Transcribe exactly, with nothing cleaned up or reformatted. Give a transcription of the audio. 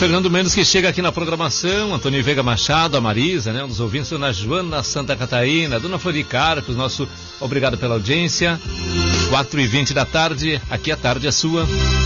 Fernando Mendes que chega aqui na programação, Antônio Veiga Machado, a Marisa, né? Um dos ouvintes, Dona Joana Santa Catarina, Dona Floricarpos, nosso obrigado pela audiência. quatro e vinte da tarde, aqui a tarde é sua.